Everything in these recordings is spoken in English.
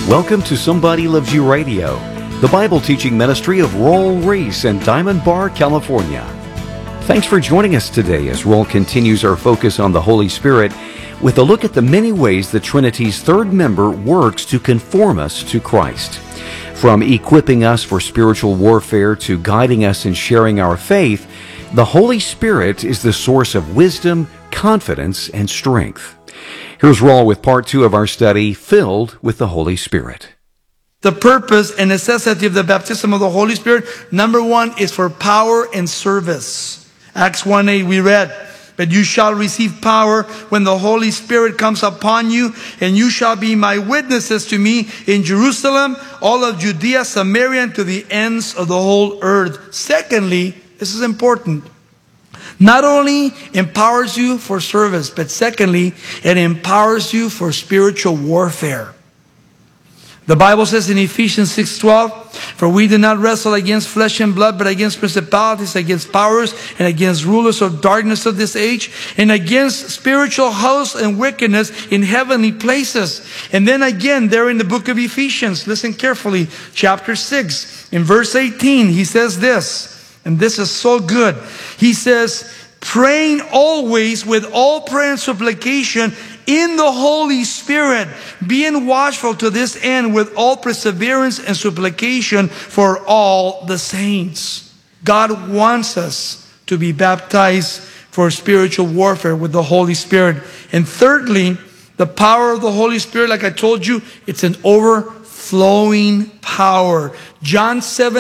Welcome to Somebody Loves You Radio, the Bible teaching ministry of Roll Reese in Diamond Bar, California. Thanks for joining us today as Roll continues our focus on the Holy Spirit with a look at the many ways the Trinity's third member works to conform us to Christ. From equipping us for spiritual warfare to guiding us in sharing our faith, the Holy Spirit is the source of wisdom, confidence, and strength. Here's Roll with part 2 of our study, Filled with the Holy Spirit. The purpose and necessity of the baptism of the Holy Spirit, number 1, is for power and service. Acts 1:8 we read, "But you shall receive power when the Holy Spirit comes upon you, and you shall be my witnesses to me in Jerusalem, all of Judea, Samaria, and to the ends of the whole earth." Secondly, this is important. Not only empowers you for service, but secondly, it empowers you for spiritual warfare. The Bible says in Ephesians 6:12, "For we do not wrestle against flesh and blood, but against principalities, against powers, and against rulers of darkness of this age, and against spiritual hosts and wickedness in heavenly places." And then again, there in the book of Ephesians, listen carefully, chapter 6, in verse 18, he says this, and this is so good. He says, "Praying always with all prayer and supplication in the Holy Spirit, being watchful to this end with all perseverance and supplication for all the saints." God wants us to be baptized for spiritual warfare with the Holy Spirit. And thirdly, the power of the Holy Spirit, like I told you, it's an overflowing power. John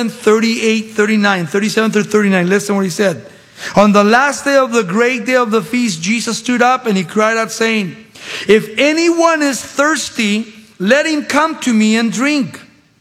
7:37 through 39. Listen what he said. "On the last day of the great day of the feast, Jesus stood up and he cried out saying, 'If anyone is thirsty, let him come to me and drink.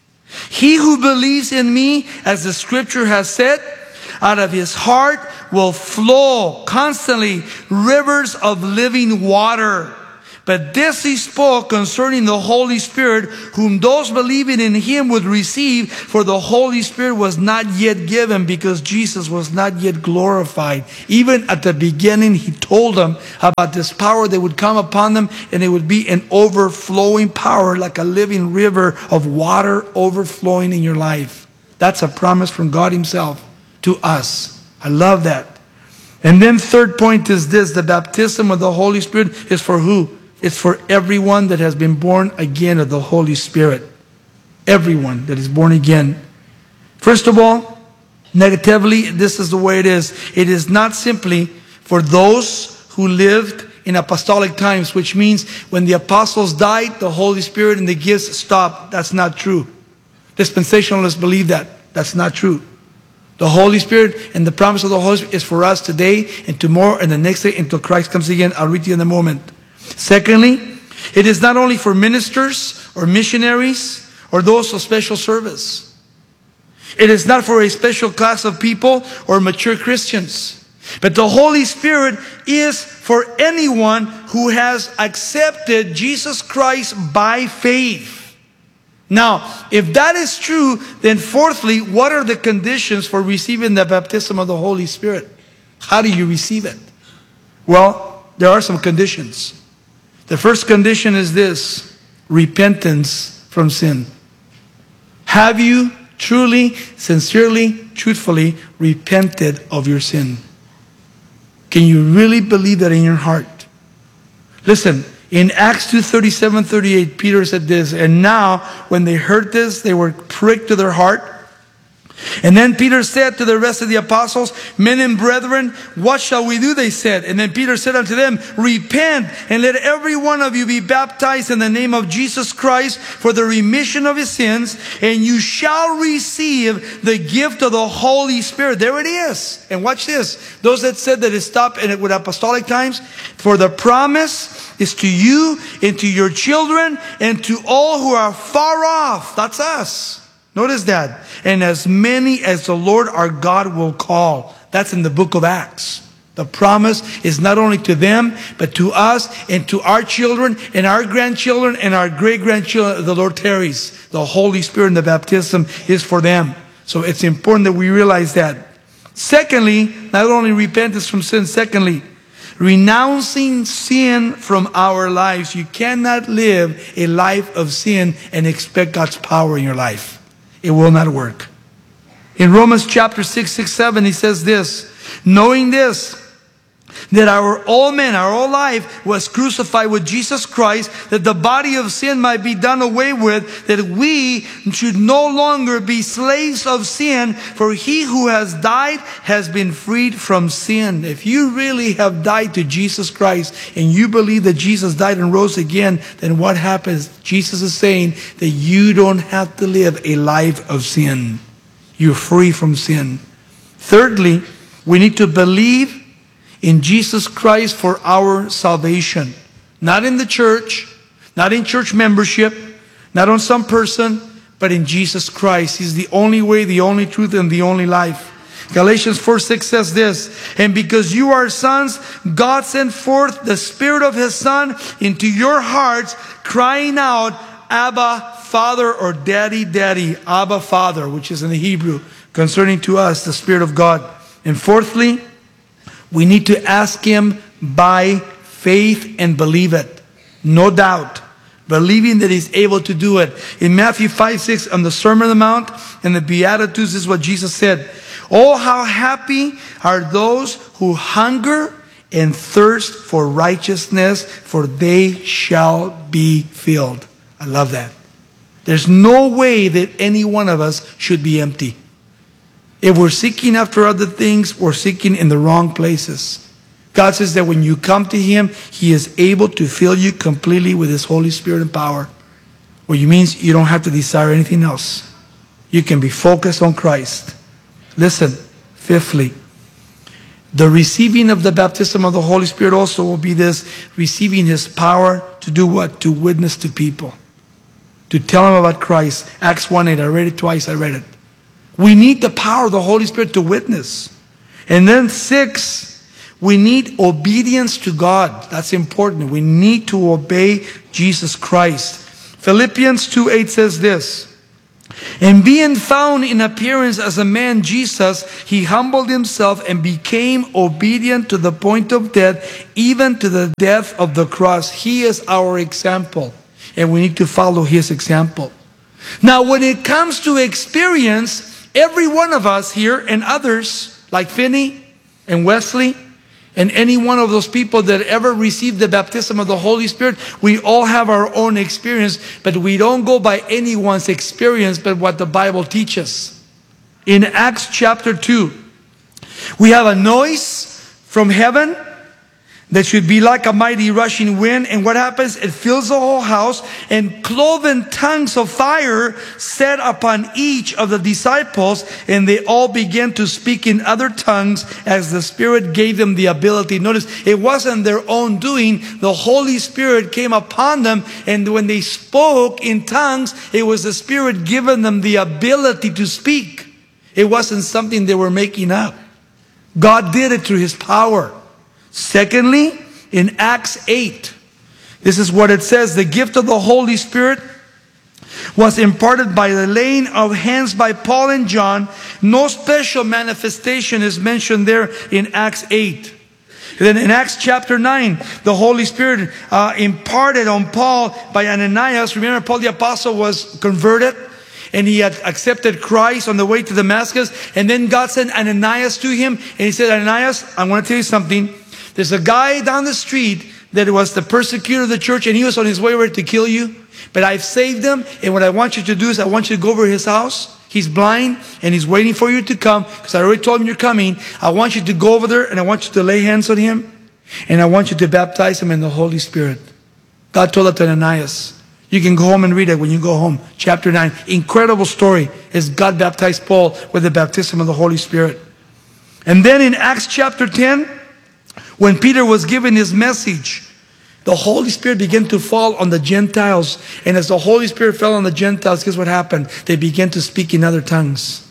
He who believes in me, as the scripture has said, out of his heart will flow constantly rivers of living water.' But this he spoke concerning the Holy Spirit, whom those believing in him would receive, for the Holy Spirit was not yet given because Jesus was not yet glorified." Even at the beginning, he told them about this power that would come upon them, and it would be an overflowing power like a living river of water overflowing in your life. That's a promise from God himself to us. I love that. And then third point is this: the baptism of the Holy Spirit is for who? It's for everyone that has been born again of the Holy Spirit. Everyone that is born again. First of all, negatively, this is the way it is. It is not simply for those who lived in apostolic times, which means when the apostles died, the Holy Spirit and the gifts stopped. That's not true. Dispensationalists believe that. That's not true. The Holy Spirit and the promise of the Holy Spirit is for us today and tomorrow and the next day until Christ comes again. I'll read to you in a moment. Secondly, it is not only for ministers or missionaries or those of special service. It is not for a special class of people or mature Christians. But the Holy Spirit is for anyone who has accepted Jesus Christ by faith. Now, if that is true, then fourthly, what are the conditions for receiving the baptism of the Holy Spirit? How do you receive it? Well, there are some conditions. The first condition is this: repentance from sin. Have you truly, sincerely, truthfully repented of your sin? Can you really believe that in your heart? Listen, in Acts 2:37-38, Peter said this, "And now when they heard this, they were pricked to their heart. And then Peter said to the rest of the apostles, 'Men and brethren, what shall we do?' They said. And then Peter said unto them, 'Repent, and let every one of you be baptized in the name of Jesus Christ for the remission of his sins, and you shall receive the gift of the Holy Spirit.'" There it is. And watch this. Those that said that it stopped and it with apostolic times, "For the promise is to you and to your children and to all who are far off." That's us. Notice that. "And as many as the Lord our God will call." That's in the book of Acts. The promise is not only to them, but to us and to our children and our grandchildren and our great-grandchildren. The Lord tarries. The Holy Spirit and the baptism is for them. So it's important that we realize that. Secondly, not only repentance from sin, secondly, renouncing sin from our lives. You cannot live a life of sin and expect God's power in your life. It will not work. In Romans chapter 6:7, he says this, knowing this, that our old man, our old life was crucified with Jesus Christ, that the body of sin might be done away with, that we should no longer be slaves of sin, for he who has died has been freed from sin. If you really have died to Jesus Christ and you believe that Jesus died and rose again, then what happens? Jesus is saying that you don't have to live a life of sin. You're free from sin. Thirdly, we need to believe in Jesus Christ for our salvation. Not in the church, not in church membership, not on some person, but in Jesus Christ. He's the only way, the only truth, and the only life. Galatians 4:6 says this, and because you are sons, God sent forth the Spirit of His Son into your hearts, crying out, Abba, Father, or Daddy, Daddy. Abba, Father, which is in the Hebrew, concerning to us the Spirit of God. And fourthly, we need to ask Him by faith and believe it. No doubt. Believing that He's able to do it. In Matthew 5:6, on the Sermon on the Mount and the Beatitudes, this is what Jesus said. Oh, how happy are those who hunger and thirst for righteousness, for they shall be filled. I love that. There's no way that any one of us should be empty. If we're seeking after other things, we're seeking in the wrong places. God says that when you come to Him, He is able to fill you completely with His Holy Spirit and power. Which means you don't have to desire anything else. You can be focused on Christ. Listen, fifthly, the receiving of the baptism of the Holy Spirit also will be this, receiving His power to do what? To witness to people. To tell them about Christ. Acts 1:8, I read it twice, I read it. We need the power of the Holy Spirit to witness. And then 6, we need obedience to God. That's important. We need to obey Jesus Christ. Philippians 2:8 says this, and being found in appearance as a man, Jesus, He humbled Himself and became obedient to the point of death, even to the death of the cross. He is our example, and we need to follow His example. Now, when it comes to experience, every one of us here and others, like Finney and Wesley, and any one of those people that ever received the baptism of the Holy Spirit, we all have our own experience, but we don't go by anyone's experience, but what the Bible teaches. In Acts chapter 2, we have a noise from heaven that should be like a mighty rushing wind. And what happens? It fills the whole house, and cloven tongues of fire set upon each of the disciples, and they all began to speak in other tongues as the Spirit gave them the ability. Notice, it wasn't their own doing. The Holy Spirit came upon them, and when they spoke in tongues, it was the Spirit giving them the ability to speak. It wasn't something they were making up. God did it through His power. Secondly, in Acts 8, this is what it says. The gift of the Holy Spirit was imparted by the laying of hands by Paul and John. No special manifestation is mentioned there in Acts 8. Then in Acts chapter 9, the Holy Spirit imparted on Paul by Ananias. Remember, Paul the Apostle was converted, and he had accepted Christ on the way to Damascus. And then God sent Ananias to him, and He said, Ananias, I want to tell you something. There's a guy down the street that was the persecutor of the church, and he was on his way to kill you. But I've saved him, and what I want you to do is I want you to go over his house. He's blind, and he's waiting for you to come, because I already told him you're coming. I want you to go over there, and I want you to lay hands on him, and I want you to baptize him in the Holy Spirit. God told that to Ananias. You can go home and read it when you go home. Chapter 9. Incredible story as God baptized Paul with the baptism of the Holy Spirit. And then in Acts chapter 10, when Peter was given his message, the Holy Spirit began to fall on the Gentiles. And as the Holy Spirit fell on the Gentiles, guess what happened? They began to speak in other tongues.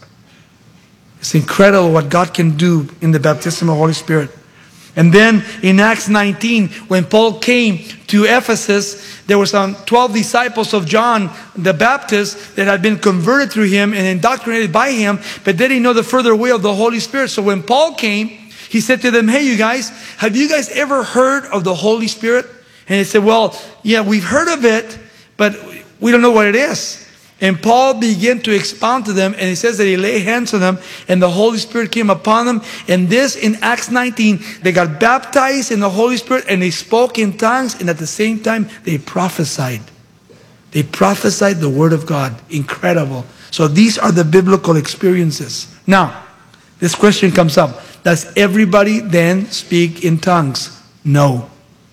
It's incredible what God can do in the baptism of the Holy Spirit. And then in Acts 19, when Paul came to Ephesus, there were some 12 disciples of John the Baptist that had been converted through him and indoctrinated by him, but they didn't know the further way of the Holy Spirit. So when Paul came, He said to them, hey, you guys, have you guys ever heard of the Holy Spirit? And they said, well, yeah, we've heard of it, but we don't know what it is. And Paul began to expound to them, and he says that he laid hands on them, and the Holy Spirit came upon them. And this, in Acts 19, they got baptized in the Holy Spirit, and they spoke in tongues, and at the same time, they prophesied. They prophesied the Word of God. Incredible. So these are the biblical experiences. Now, this question comes up. Does everybody then speak in tongues? No.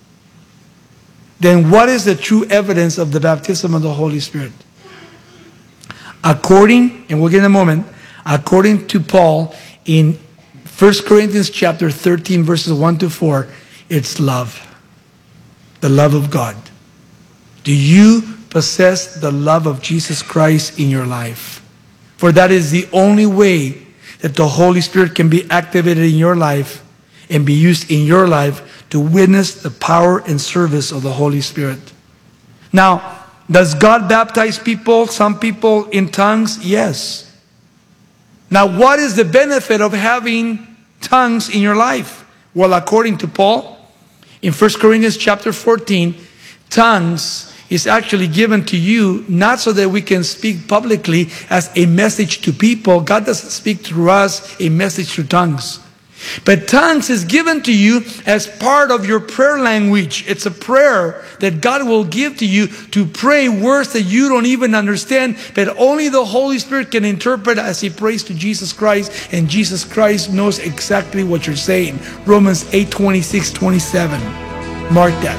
Then what is the true evidence of the baptism of the Holy Spirit? According, and we'll get in a moment, according to Paul in 1 Corinthians chapter 13, verses 1 to 4, it's love. The love of God. Do you possess the love of Jesus Christ in your life? For that is the only way that the Holy Spirit can be activated in your life and be used in your life to witness the power and service of the Holy Spirit. Now, does God baptize people, some people in tongues? Yes. Now, what is the benefit of having tongues in your life? Well, according to Paul, in 1 Corinthians chapter 14, tongues is actually given to you not so that we can speak publicly as a message to people. God doesn't speak through us a message through tongues. But tongues is given to you as part of your prayer language. It's a prayer that God will give to you to pray words that you don't even understand, but only the Holy Spirit can interpret as He prays to Jesus Christ, and Jesus Christ knows exactly what you're saying. Romans 8:26-27. Mark that.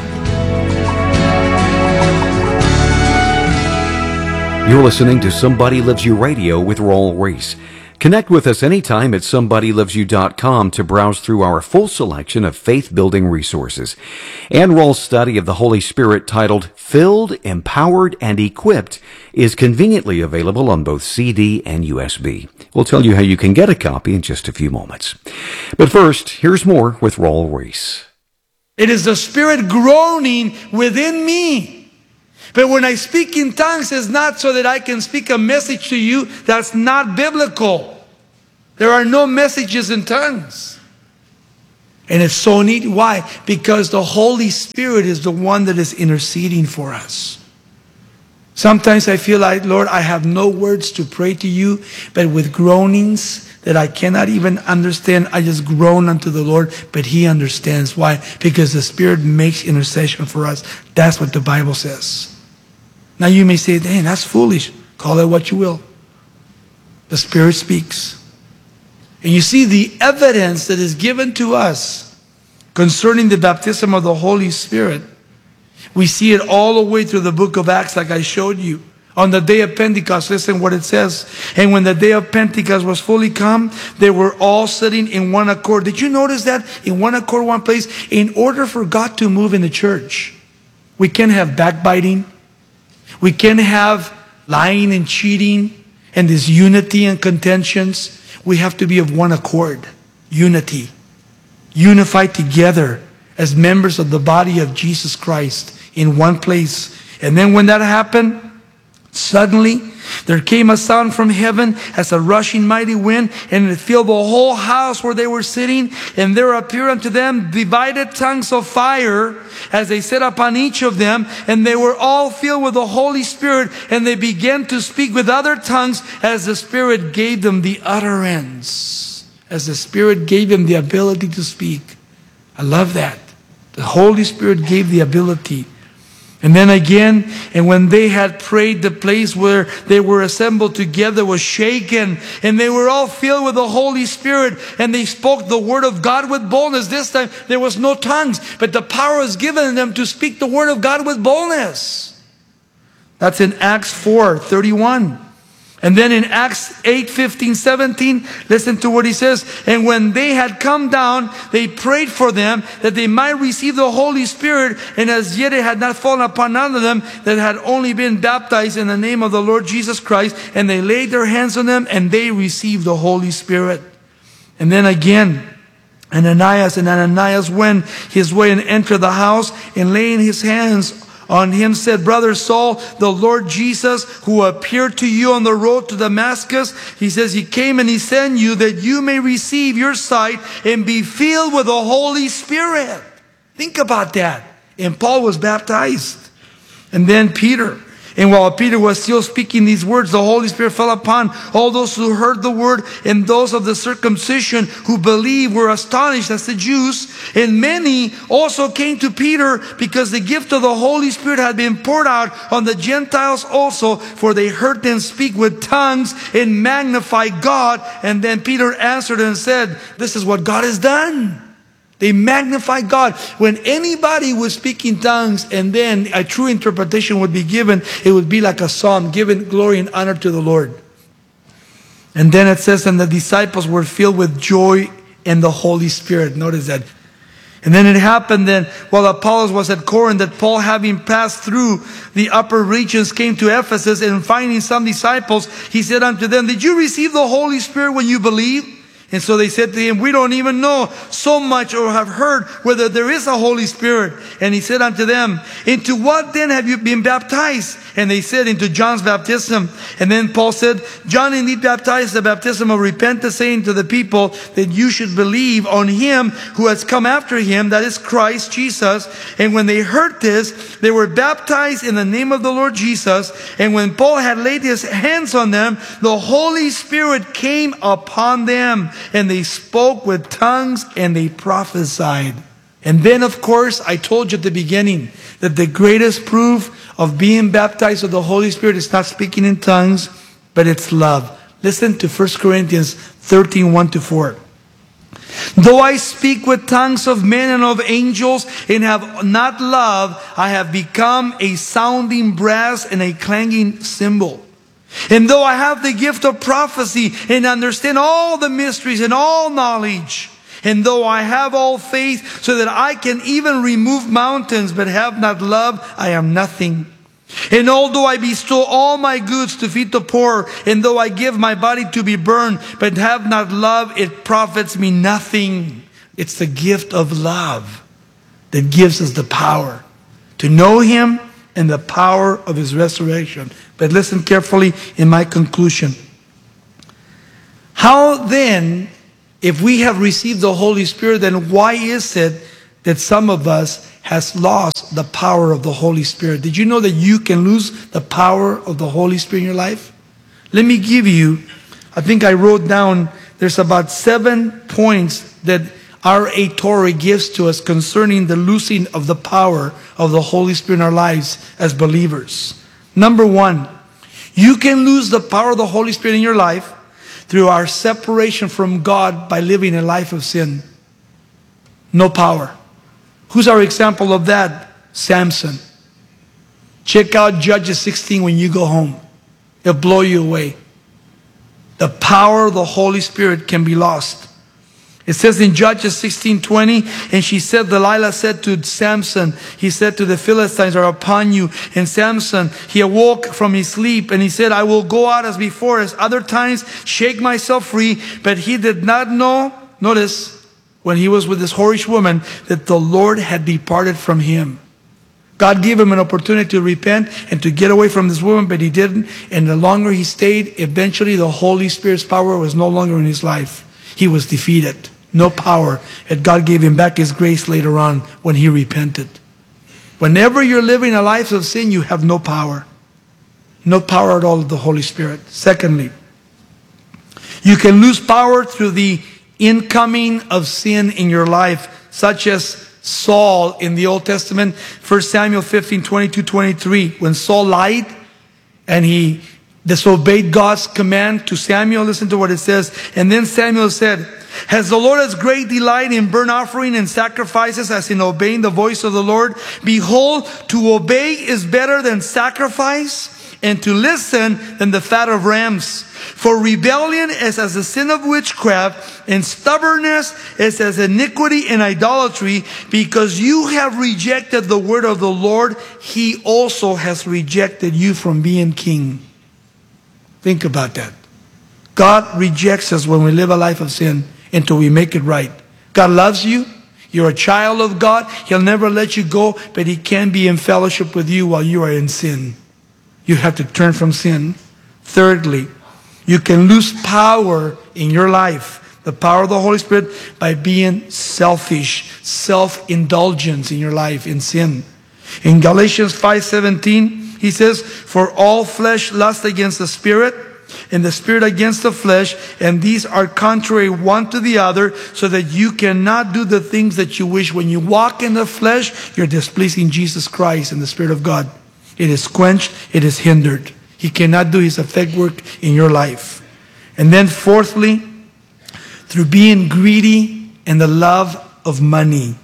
You're listening to Somebody Loves You Radio with Raul Ries. Connect with us anytime at somebodylovesyou.com to browse through our full selection of faith-building resources. And Raul's study of the Holy Spirit titled Filled, Empowered, and Equipped is conveniently available on both CD and USB. We'll tell you how you can get a copy in just a few moments. But first, here's more with Raul Ries. It is the Spirit groaning within me. But when I speak in tongues, it's not so that I can speak a message to you. That's not biblical. There are no messages in tongues. And it's so neat. Why? Because the Holy Spirit is the one that is interceding for us. Sometimes I feel like, Lord, I have no words to pray to you, but with groanings that I cannot even understand, I just groan unto the Lord, but He understands. Why? Because the Spirit makes intercession for us. That's what the Bible says. Now you may say, dang, that's foolish. Call it what you will. The Spirit speaks. And you see the evidence that is given to us concerning the baptism of the Holy Spirit. We see it all the way through the book of Acts, like I showed you. On the day of Pentecost, listen what it says. And when the day of Pentecost was fully come, they were all sitting in one accord. Did you notice that? In one accord, one place. In order for God to move in the church, we can't have backbiting. We can't have lying and cheating and this unity and contentions. We have to be of one accord. Unity. Unified together as members of the body of Jesus Christ in one place. And then when that happened, suddenly there came a sound from heaven as a rushing mighty wind, and it filled the whole house where they were sitting. And there appeared unto them divided tongues of fire as they sat upon each of them. And they were all filled with the Holy Spirit, and they began to speak with other tongues as the Spirit gave them the utterance. As the Spirit gave them the ability to speak. I love that. The Holy Spirit gave the ability. And then again, and when they had prayed, the place where they were assembled together was shaken, and they were all filled with the Holy Spirit, and they spoke the word of God with boldness. This time there was no tongues, but the power was given them to speak the word of God with boldness. That's in Acts 4:31. And then in Acts 8:15-17, listen to what he says. And when they had come down, they prayed for them that they might receive the Holy Spirit. And as yet it had not fallen upon none of them, that had only been baptized in the name of the Lord Jesus Christ. And they laid their hands on them, and they received the Holy Spirit. And then again, Ananias went his way and entered the house, and laying his hands on him said, Brother Saul, the Lord Jesus, who appeared to you on the road to Damascus, he says, he came and he sent you that you may receive your sight and be filled with the Holy Spirit. Think about that. And Paul was baptized. And then Peter. And while Peter was still speaking these words, the Holy Spirit fell upon all those who heard the word, and those of the circumcision who believed were astonished as the Jews. And many also came to Peter because the gift of the Holy Spirit had been poured out on the Gentiles also, for they heard them speak with tongues and magnify God. And then Peter answered and said, this is what God has done. They magnified God. When anybody was speaking tongues and then a true interpretation would be given, it would be like a psalm, giving glory and honor to the Lord. And then it says, and the disciples were filled with joy and the Holy Spirit. Notice that. And then it happened then, while Apollos was at Corinth, that Paul, having passed through the upper regions, came to Ephesus, and finding some disciples, he said unto them, did you receive the Holy Spirit when you believed? And so they said to him, we don't even know so much or have heard whether there is a Holy Spirit. And he said unto them, into what then have you been baptized? And they said, into John's baptism. And then Paul said, John indeed baptized the baptism of repentance, saying to the people that you should believe on him who has come after him, that is Christ Jesus. And when they heard this, they were baptized in the name of the Lord Jesus. And when Paul had laid his hands on them, the Holy Spirit came upon them, and they spoke with tongues and they prophesied. And then, of course, I told you at the beginning that the greatest proof of being baptized with the Holy Spirit is not speaking in tongues, but it's love. Listen to 1 Corinthians 13, 1-4. Though I speak with tongues of men and of angels and have not love, I have become a sounding brass and a clanging cymbal. And though I have the gift of prophecy and understand all the mysteries and all knowledge, and though I have all faith so that I can even remove mountains, but have not love, I am nothing. And although I bestow all my goods to feed the poor, and though I give my body to be burned, but have not love, it profits me nothing. It's the gift of love that gives us the power to know him and the power of his resurrection. But listen carefully in my conclusion. How then, if we have received the Holy Spirit, then why is it that some of us has lost the power of the Holy Spirit? Did you know that you can lose the power of the Holy Spirit in your life? Let me give you, I think I wrote down, there's about 7 points that R.A. Torrey gives to us concerning the losing of the power of the Holy Spirit in our lives as believers. Number 1, you can lose the power of the Holy Spirit in your life through our separation from God by living a life of sin. No power. Who's our example of that? Samson. Check out Judges 16 when you go home. It'll blow you away. The power of the Holy Spirit can be lost. It says in Judges 16:20, and she said, Delilah said to Samson, he said to the Philistines are upon you. And Samson, he awoke from his sleep and he said, I will go out as before, as other times, shake myself free. But he did not know, notice, when he was with this whorish woman, that the Lord had departed from him. God gave him an opportunity to repent and to get away from this woman, but he didn't. And the longer he stayed, eventually the Holy Spirit's power was no longer in his life. He was defeated. No power. And God gave him back his grace later on when he repented. Whenever you're living a life of sin, you have no power. No power at all of the Holy Spirit. Secondly, you can lose power through the incoming of sin in your life, such as Saul in the Old Testament. 1 Samuel 15, 22-23. When Saul lied and he disobeyed God's command to Samuel, listen to what it says. And then Samuel said, has the Lord as great delight in burnt offering and sacrifices as in obeying the voice of the Lord? Behold, to obey is better than sacrifice, and to listen than the fat of rams. For rebellion is as the sin of witchcraft, and stubbornness is as iniquity and idolatry. Because you have rejected the word of the Lord, he also has rejected you from being king. Think about that. God rejects us when we live a life of sin until we make it right. God loves you. You're a child of God. He'll never let you go, but He can be in fellowship with you while you are in sin. You have to turn from sin. Thirdly, you can lose power in your life, the power of the Holy Spirit, by being selfish, self-indulgence in your life, in sin. In Galatians 5:17, he says, "For all flesh lusts against the Spirit, and the Spirit against the flesh, and these are contrary one to the other, so that you cannot do the things that you wish." When you walk in the flesh, you're displeasing Jesus Christ and the Spirit of God. It is quenched, it is hindered. He cannot do His effect work in your life. And then fourthly, through being greedy and the love of money.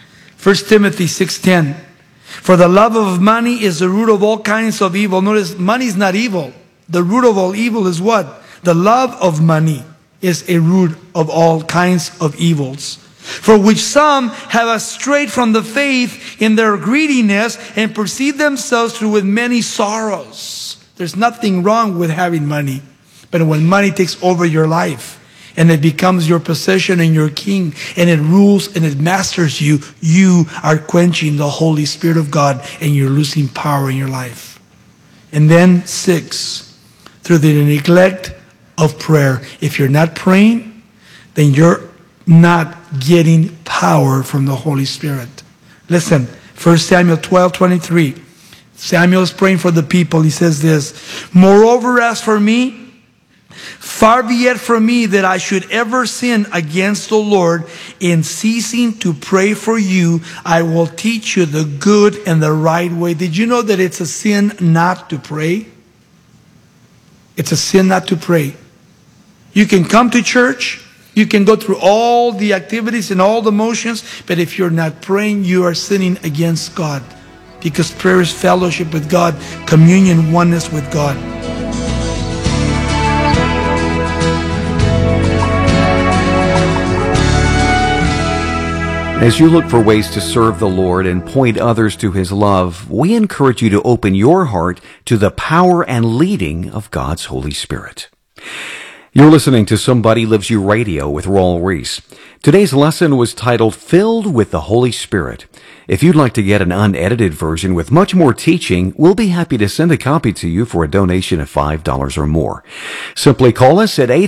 1 Timothy 6:10. "For the love of money is the root of all kinds of evil." Notice, money is not evil. The root of all evil is what? The love of money is a root of all kinds of evils. "For which some have strayed from the faith in their greediness, and perceive themselves through with many sorrows." There's nothing wrong with having money. But when money takes over your life, and it becomes your possession and your king, and it rules and it masters you, you are quenching the Holy Spirit of God, and you're losing power in your life. And then 6, through the neglect of prayer. If you're not praying, then you're not getting power from the Holy Spirit. Listen, 1 Samuel 12:23. Samuel is praying for the people. He says this, "Moreover, as for me, far be it from me that I should ever sin against the Lord. In ceasing to pray for you, I will teach you the good and the right way." Did you know that it's a sin not to pray? It's a sin not to pray. You can come to church, you can go through all the activities and all the motions, but if you're not praying, you are sinning against God. Because prayer is fellowship with God, communion, oneness with God. As you look for ways to serve the Lord and point others to His love, we encourage you to open your heart to the power and leading of God's Holy Spirit. You're listening to Somebody Loves You Radio with Raul Ries. Today's lesson was titled, Filled with the Holy Spirit. If you'd like to get an unedited version with much more teaching, we'll be happy to send a copy to you for a donation of $5 or more. Simply call us at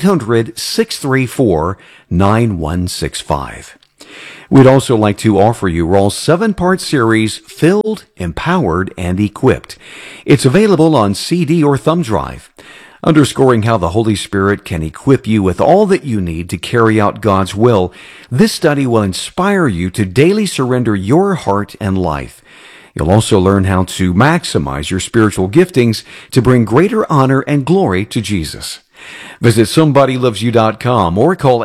800-634-9165. We'd also like to offer you Raul's 7-part series, Filled, Empowered, and Equipped. It's available on CD or thumb drive. Underscoring how the Holy Spirit can equip you with all that you need to carry out God's will, this study will inspire you to daily surrender your heart and life. You'll also learn how to maximize your spiritual giftings to bring greater honor and glory to Jesus. Visit SomebodyLovesYou.com or call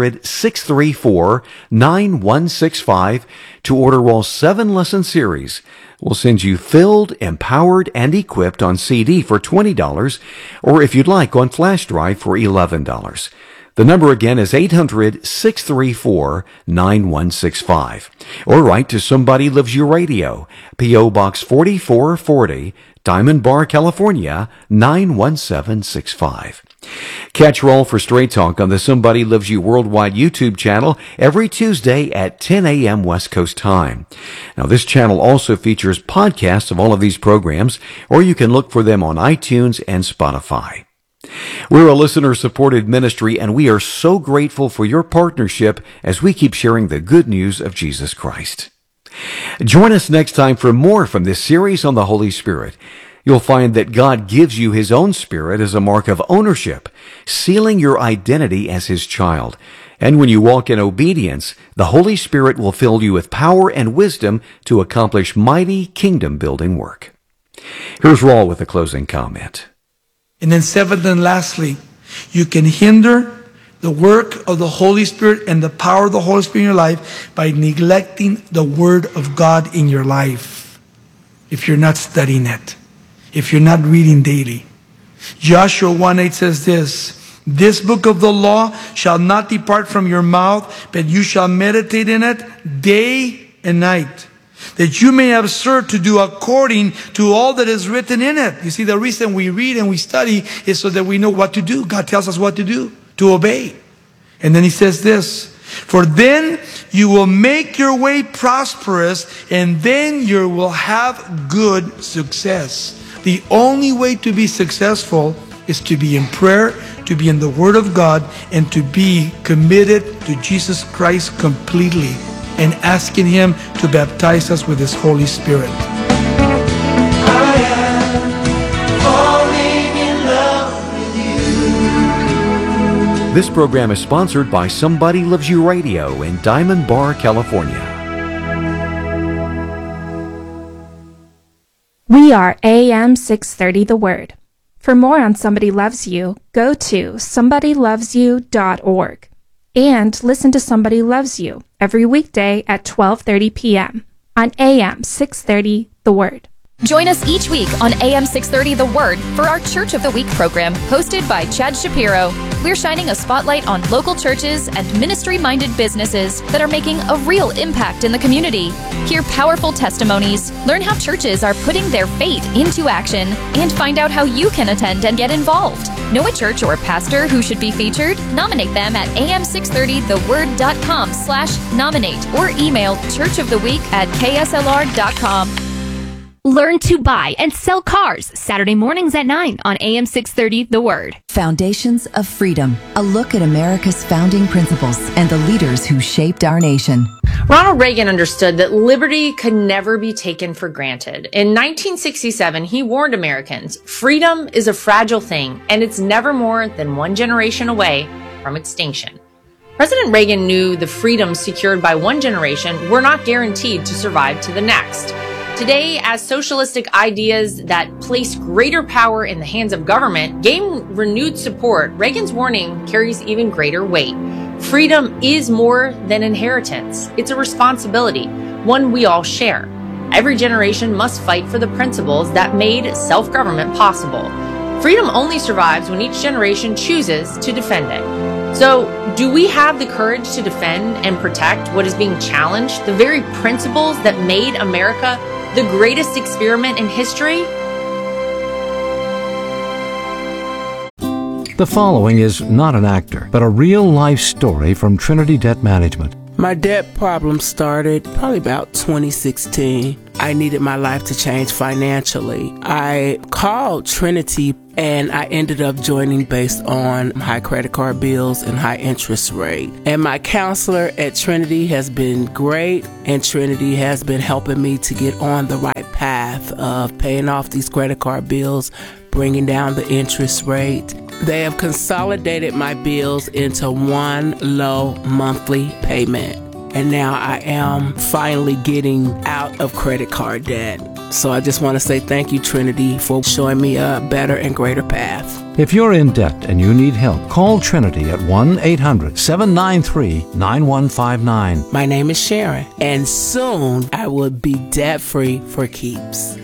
800-634-9165 to order Raul's 7-lesson series. We'll send you Filled, Empowered, and Equipped on CD for $20, or if you'd like, on flash drive for $11. The number again is 800-634-9165. Or write to Somebody Loves You Radio, P.O. Box 4440, Diamond Bar, California, 91765. Catch Raul for Straight Talk on the Somebody Loves You Worldwide YouTube channel every Tuesday at 10 a.m. West Coast time. Now, this channel also features podcasts of all of these programs, or you can look for them on iTunes and Spotify. We're a listener-supported ministry, and we are so grateful for your partnership as we keep sharing the good news of Jesus Christ. Join us next time for more from this series on the Holy Spirit. You'll find that God gives you His own Spirit as a mark of ownership, sealing your identity as His child. And when you walk in obedience, the Holy Spirit will fill you with power and wisdom to accomplish mighty kingdom-building work. Here's Raul with a closing comment. And then 7th and lastly, you can hinder the work of the Holy Spirit and the power of the Holy Spirit in your life by neglecting the Word of God in your life. If you're not studying it, if you're not reading daily. Joshua 1:8 says this, "This book of the law shall not depart from your mouth, but you shall meditate in it day and night, that you may observe to do according to all that is written in it." You see, the reason we read and we study is so that we know what to do. God tells us what to do, to obey. And then He says this, For then you will make your way prosperous, and then you will have good success. The only way to be successful is to be in prayer, to be in the Word of God, and to be committed to Jesus Christ completely, and asking Him to baptize us with His Holy Spirit. This program is sponsored by Somebody Loves You Radio in Diamond Bar, California. We are AM 630 The Word. For more on Somebody Loves You, go to somebodylovesyou.org and listen to Somebody Loves You every weekday at 12:30 p.m. on AM 630 The Word. Join us each week on AM 630 The Word for our Church of the Week program hosted by Chad Shapiro. We're shining a spotlight on local churches and ministry-minded businesses that are making a real impact in the community. Hear powerful testimonies, learn how churches are putting their faith into action, and find out how you can attend and get involved. Know a church or pastor who should be featured? Nominate them at am630theword.com/nominate or email churchoftheweek@kslr.com. Learn to buy and sell cars Saturday mornings at 9 on AM 630 The Word. Foundations of Freedom, a look at America's founding principles and the leaders who shaped our nation. Ronald Reagan understood that liberty could never be taken for granted. In 1967, he warned Americans, freedom is a fragile thing, and it's never more than one generation away from extinction. President Reagan knew the freedoms secured by one generation were not guaranteed to survive to the next. Today, as socialistic ideas that place greater power in the hands of government gain renewed support, Reagan's warning carries even greater weight. Freedom is more than inheritance. It's a responsibility, one we all share. Every generation must fight for the principles that made self-government possible. Freedom only survives when each generation chooses to defend it. So, do we have the courage to defend and protect what is being challenged, the very principles that made America the greatest experiment in history? The following is not an actor, but a real-life story from Trinity Debt Management. My debt problem started probably about 2016. I needed my life to change financially. I called Trinity and I ended up joining based on high credit card bills and high interest rate. And my counselor at Trinity has been great, and Trinity has been helping me to get on the right path of paying off these credit card bills, bringing down the interest rate. They have consolidated my bills into one low monthly payment. And now I am finally getting out of credit card debt. So I just want to say thank you, Trinity, for showing me a better and greater path. If you're in debt and you need help, call Trinity at 1-800-793-9159. My name is Sharon, and soon I will be debt-free for keeps.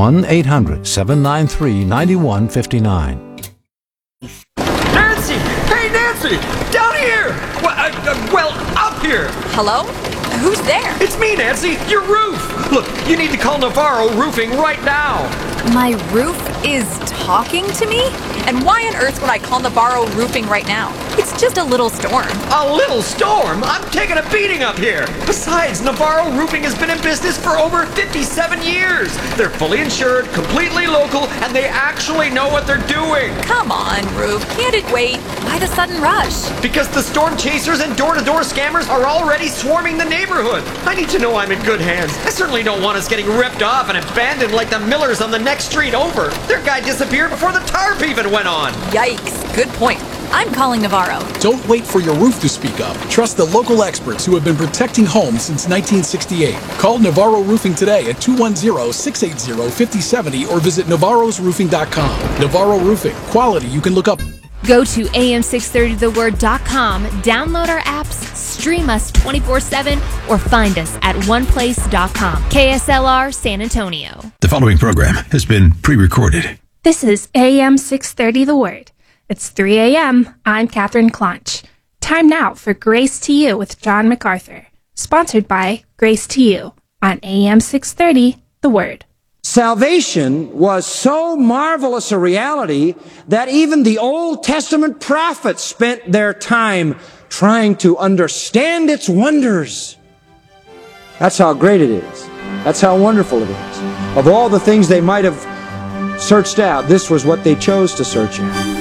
1-800-793-9159. Nancy! Hey, Nancy! Down here! Well, up here! Hello? Who's there? It's me, Nancy! Your roof! Look, you need to call Navarro Roofing right now! My roof is talking to me? And why on earth would I call Navarro Roofing right now? It's just a little storm. A little storm? I'm taking a beating up here! Besides, Navarro Roofing has been in business for over 57 years! They're fully insured, completely local, and they actually know what they're doing! Come on, Roof. Can't it wait? Why the sudden rush? Because the storm chasers and door-to-door scammers are already swarming the neighborhood! I need to know I'm in good hands. I certainly don't want us getting ripped off and abandoned like the Millers on the next street over. Their guy disappeared before the tarp even went on. Yikes. Good point. I'm calling Navarro. Don't wait for your roof to speak up. Trust the local experts who have been protecting homes since 1968. Call Navarro Roofing today at 210-680-5070 or visit navarrosroofing.com. Navarro Roofing. Quality you can look up. Go to am630theword.com, download our apps, stream us 24/7, or find us at oneplace.com. KSLR San Antonio. The following program has been pre-recorded. This is AM 630 The Word. It's 3 a.m. I'm Catherine Clonch. Time now for Grace to You with John MacArthur. Sponsored by Grace to You on AM 630 The Word. Salvation was so marvelous a reality that even the Old Testament prophets spent their time trying to understand its wonders. That's how great it is. That's how wonderful it is. Of all the things they might have searched out, this was what they chose to search out.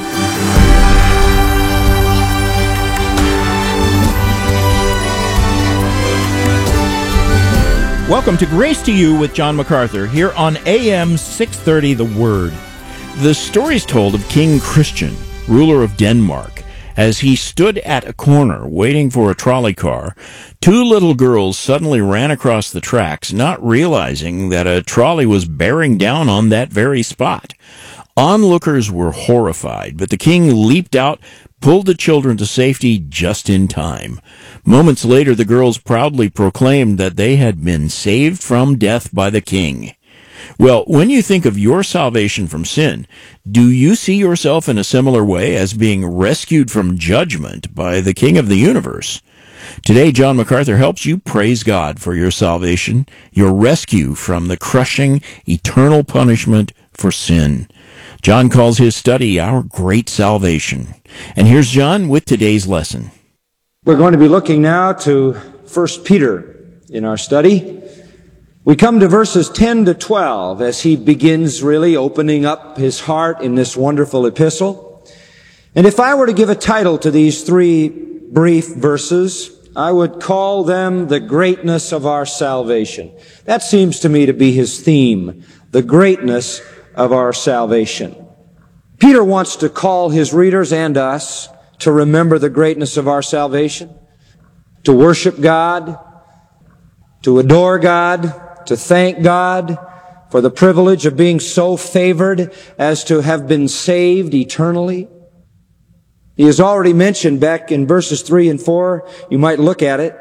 Welcome to Grace to You with John MacArthur here on AM 630 The Word. The story is told of King Christian, ruler of Denmark. As he stood at a corner waiting for a trolley car, two little girls suddenly ran across the tracks, not realizing that a trolley was bearing down on that very spot. Onlookers were horrified, but the king leaped out, pulled the children to safety just in time. Moments later, the girls proudly proclaimed that they had been saved from death by the king. Well, when you think of your salvation from sin, do you see yourself in a similar way as being rescued from judgment by the King of the universe? Today, John MacArthur helps you praise God for your salvation, your rescue from the crushing, eternal punishment for sin. John calls his study Our Great Salvation. And here's John with today's lesson. We're going to be looking now to 1 Peter in our study. We come to verses 10 to 12 as he begins really opening up his heart in this wonderful epistle. And if I were to give a title to these three brief verses, I would call them the greatness of our salvation. That seems to me to be his theme, the greatness of our salvation. Peter wants to call his readers and us to remember the greatness of our salvation, to worship God, to adore God, to thank God for the privilege of being so favored as to have been saved eternally. He has already mentioned back in verses 3 and 4, you might look at it,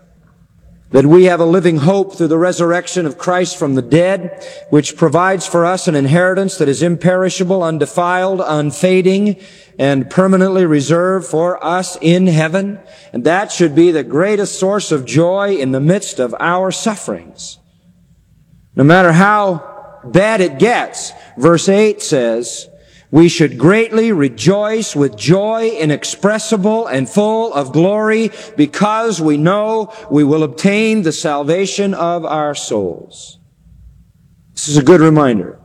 that we have a living hope through the resurrection of Christ from the dead, which provides for us an inheritance that is imperishable, undefiled, unfading, and permanently reserved for us in heaven. And that should be the greatest source of joy in the midst of our sufferings. No matter how bad it gets, verse 8 says, we should greatly rejoice with joy inexpressible and full of glory because we know we will obtain the salvation of our souls. This is a good reminder.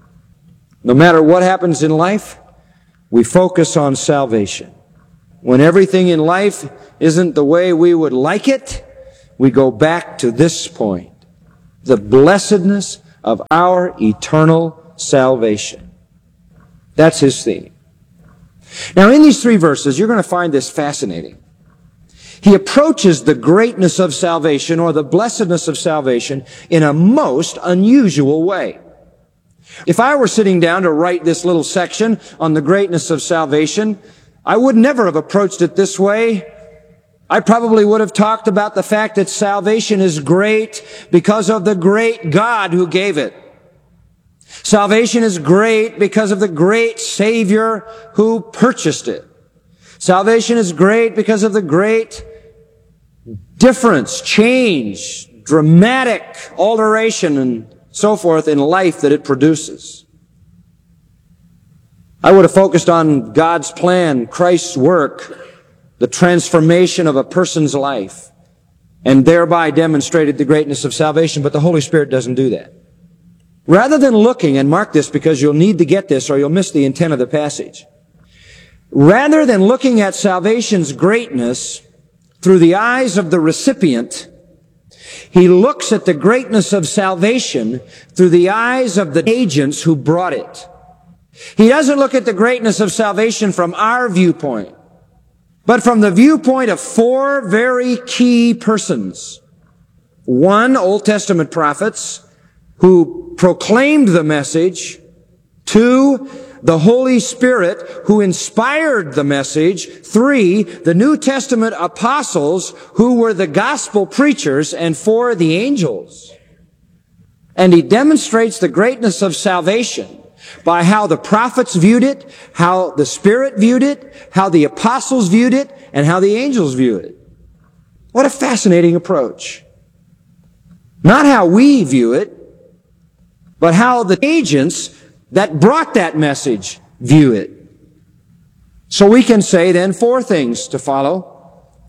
No matter what happens in life, we focus on salvation. When everything in life isn't the way we would like it, we go back to this point. The blessedness of our eternal salvation. That's his theme. Now, in these three verses, you're going to find this fascinating. He approaches the greatness of salvation or the blessedness of salvation in a most unusual way. If I were sitting down to write this little section on the greatness of salvation, I would never have approached it this way. I probably would have talked about the fact that salvation is great because of the great God who gave it. Salvation is great because of the great Savior who purchased it. Salvation is great because of the great difference, change, dramatic alteration, and so forth in life that it produces. I would have focused on God's plan, Christ's work, the transformation of a person's life, and thereby demonstrated the greatness of salvation, but the Holy Spirit doesn't do that. Rather than looking, and mark this because you'll need to get this or you'll miss the intent of the passage. Rather than looking at salvation's greatness through the eyes of the recipient, he looks at the greatness of salvation through the eyes of the agents who brought it. He doesn't look at the greatness of salvation from our viewpoint, but from the viewpoint of four very key persons. One, Old Testament prophets who proclaimed the message. Two, the Holy Spirit who inspired the message. Three, the New Testament apostles who were the gospel preachers. And four, the angels. And he demonstrates the greatness of salvation by how the prophets viewed it, how the Spirit viewed it, how the apostles viewed it, and how the angels viewed it. What a fascinating approach. Not how we view it, but how the agents that brought that message view it. So we can say then four things to follow.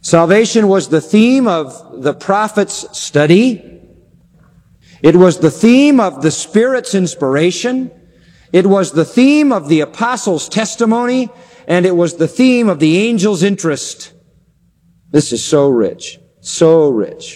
Salvation was the theme of the prophet's study. It was the theme of the Spirit's inspiration. It was the theme of the apostles' testimony. And it was the theme of the angel's interest. This is so rich. So rich.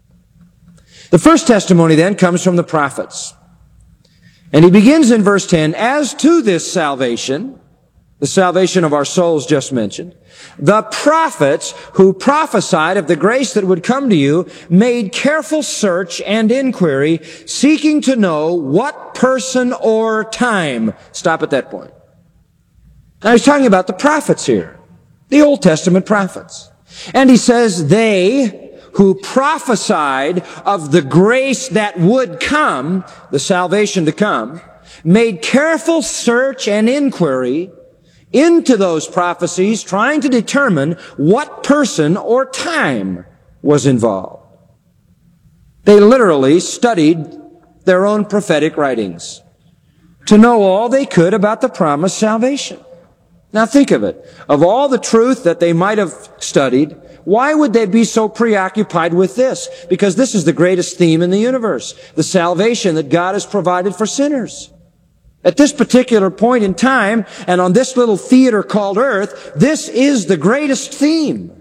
The first testimony then comes from the prophets. And he begins in verse 10, as to this salvation, the salvation of our souls just mentioned, the prophets who prophesied of the grace that would come to you made careful search and inquiry, seeking to know what person or time. Stop at that point. Now he's talking about the prophets here, the Old Testament prophets. And he says, they who prophesied of the grace that would come, the salvation to come, made careful search and inquiry into those prophecies, trying to determine what person or time was involved. They literally studied their own prophetic writings to know all they could about the promised salvation. Now think of it. Of all the truth that they might have studied, why would they be so preoccupied with this? Because this is the greatest theme in the universe, the salvation that God has provided for sinners. At this particular point in time, and on this little theater called earth, this is the greatest theme.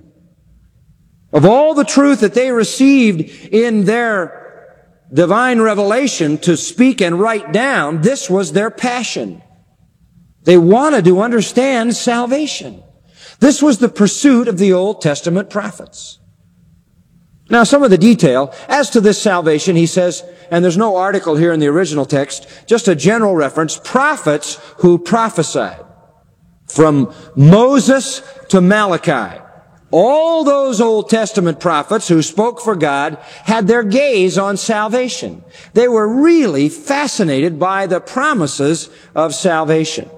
Of all the truth that they received in their divine revelation to speak and write down, this was their passion. They wanted to understand salvation. This was the pursuit of the Old Testament prophets. Now, some of the detail. As to this salvation, he says, and there's no article here in the original text, just a general reference, prophets who prophesied. From Moses to Malachi. All those Old Testament prophets who spoke for God had their gaze on salvation. They were really fascinated by the promises of salvation.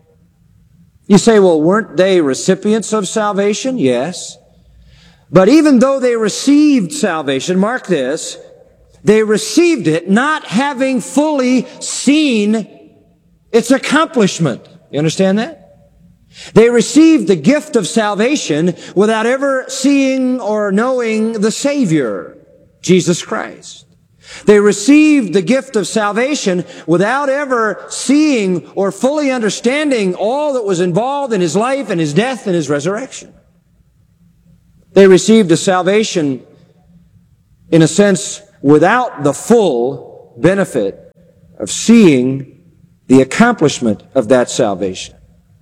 You say, well, weren't they recipients of salvation? Yes. But even though they received salvation, mark this, they received it not having fully seen its accomplishment. You understand that? They received the gift of salvation without ever seeing or knowing the Savior, Jesus Christ. They received the gift of salvation without ever seeing or fully understanding all that was involved in His life and His death and His resurrection. They received a salvation, in a sense, without the full benefit of seeing the accomplishment of that salvation.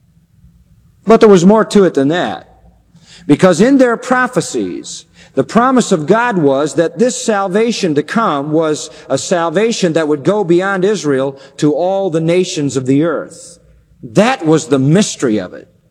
But there was more to it than that. Because in their prophecies, the promise of God was that this salvation to come was a salvation that would go beyond Israel to all the nations of the earth. That was the mystery of it.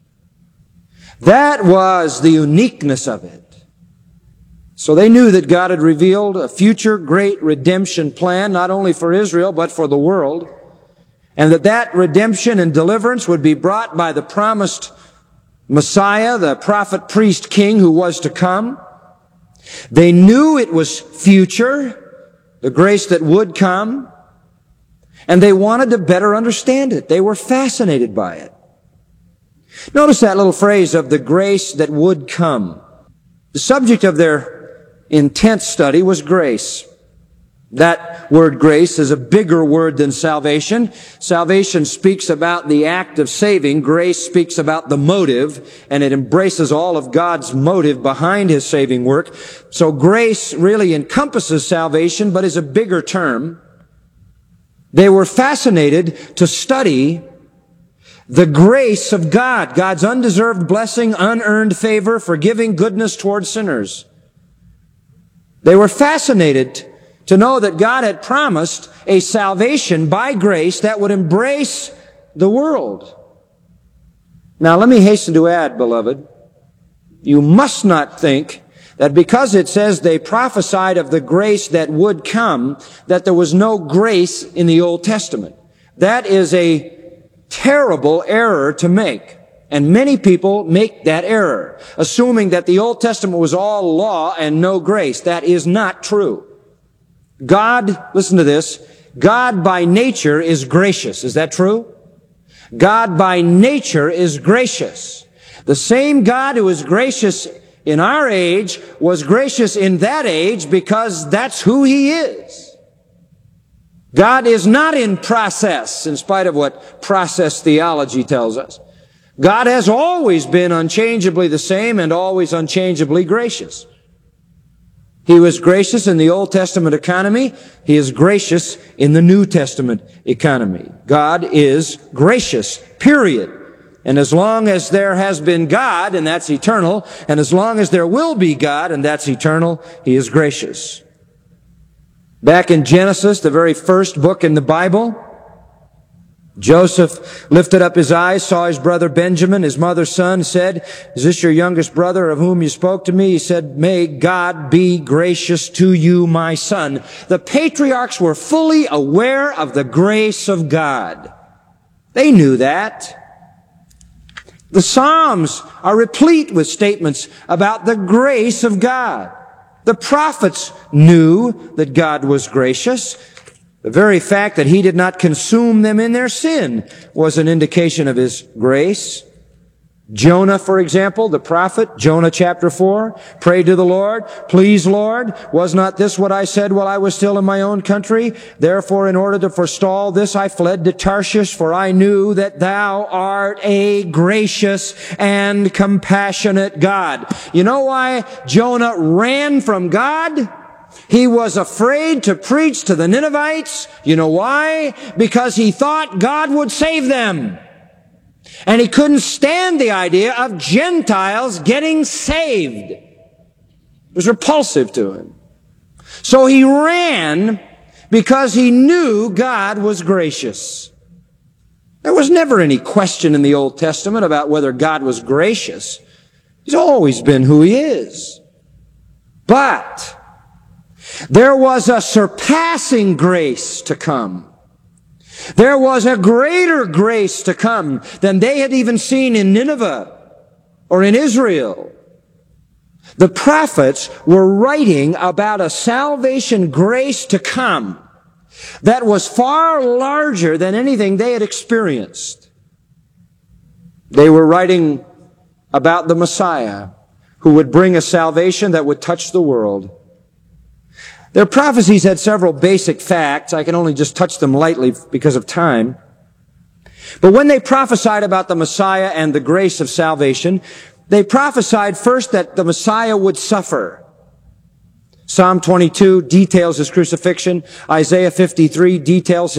That was the uniqueness of it. So they knew that God had revealed a future great redemption plan, not only for Israel, but for the world. And that redemption and deliverance would be brought by the promised Messiah, the prophet, priest, king who was to come. They knew it was future, the grace that would come, and they wanted to better understand it. They were fascinated by it. Notice that little phrase of the grace that would come. The subject of their intense study was grace. That word grace is a bigger word than salvation. Salvation speaks about the act of saving. Grace speaks about the motive, and it embraces all of God's motive behind His saving work. So grace really encompasses salvation, but is a bigger term. They were fascinated to study the grace of God, God's undeserved blessing, unearned favor, forgiving goodness towards sinners. They were fascinated to know that God had promised a salvation by grace that would embrace the world. Now, let me hasten to add, beloved, you must not think that because it says they prophesied of the grace that would come, that there was no grace in the Old Testament. That is a terrible error to make. And many people make that error, assuming that the Old Testament was all law and no grace. That is not true. God, listen to this, God by nature is gracious. Is that true? God by nature is gracious. The same God who is gracious in our age was gracious in that age because that's who He is. God is not in process, in spite of what process theology tells us. God has always been unchangeably the same and always unchangeably gracious. He was gracious in the Old Testament economy. He is gracious in the New Testament economy. God is gracious, period. And as long as there has been God, and that's eternal, and as long as there will be God, and that's eternal, He is gracious. Back in Genesis, the very first book in the Bible, Joseph lifted up his eyes, saw his brother Benjamin, his mother's son, said, "Is this your youngest brother of whom you spoke to me?" He said, "May God be gracious to you, my son." The patriarchs were fully aware of the grace of God. They knew that. The Psalms are replete with statements about the grace of God. The prophets knew that God was gracious. The very fact that He did not consume them in their sin was an indication of His grace. Jonah, for example, the prophet, Jonah chapter 4, prayed to the Lord, "Please, Lord, was not this what I said while I was still in my own country? Therefore, in order to forestall this, I fled to Tarshish, for I knew that Thou art a gracious and compassionate God." You know why Jonah ran from God? He was afraid to preach to the Ninevites. You know why? Because he thought God would save them. And he couldn't stand the idea of Gentiles getting saved. It was repulsive to him. So he ran because he knew God was gracious. There was never any question in the Old Testament about whether God was gracious. He's always been who He is. But there was a surpassing grace to come. There was a greater grace to come than they had even seen in Nineveh or in Israel. The prophets were writing about a salvation grace to come that was far larger than anything they had experienced. They were writing about the Messiah who would bring a salvation that would touch the world. Their prophecies had several basic facts. I can only just touch them lightly because of time. But when they prophesied about the Messiah and the grace of salvation, they prophesied first that the Messiah would suffer. Psalm 22 details His crucifixion. Isaiah 53 details